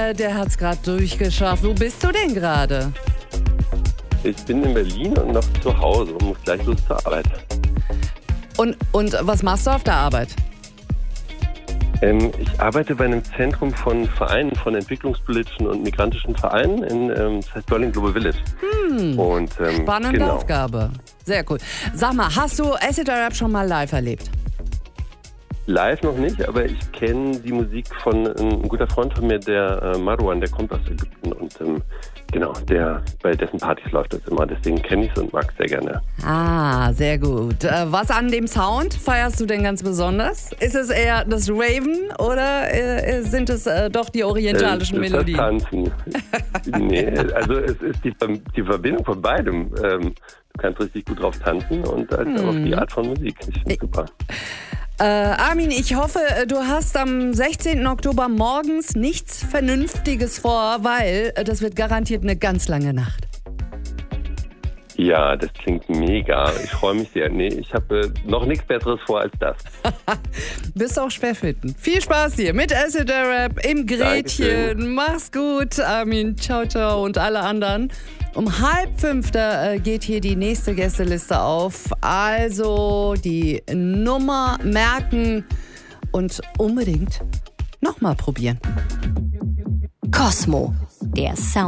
der hat's gerade durchgeschafft. Wo bist du denn gerade? Ich bin in Berlin und noch zu Hause und muss gleich los zur Arbeit. Und was machst du auf der Arbeit? Ich arbeite bei einem Zentrum von Vereinen, von entwicklungspolitischen und migrantischen Vereinen. Das heißt Berlin Global Village. Und, Spannende genau. Aufgabe. Sehr cool. Sag mal, hast du Acid Rap schon mal live erlebt? Live noch nicht, aber ich kenne die Musik von einem guter Freund von mir, der Marwan, der kommt aus Ägypten und genau, bei dessen Partys läuft das immer. Deswegen kenne ich es und mag es sehr gerne. Ah, sehr gut. Was an dem Sound feierst du denn ganz besonders? Ist es eher das Raven oder sind es doch die orientalischen Melodien? Das Tanzen. Nee, also es ist die Verbindung von beidem. Du kannst richtig gut drauf tanzen und auch die Art von Musik. Ich finde super. Armin, ich hoffe, du hast am 16. Oktober morgens nichts Vernünftiges vor, weil das wird garantiert eine ganz lange Nacht. Ja, das klingt mega. Ich freue mich sehr. Nee, ich habe noch nichts Besseres vor als das. Bist auch schwer finden. Viel Spaß dir mit Acid Rap im Gretchen. Dankeschön. Mach's gut, Armin. Ciao, ciao und alle anderen. Um 4:30 da geht hier die nächste Gästeliste auf. Also die Nummer merken und unbedingt nochmal probieren. Cosmo, der Sound.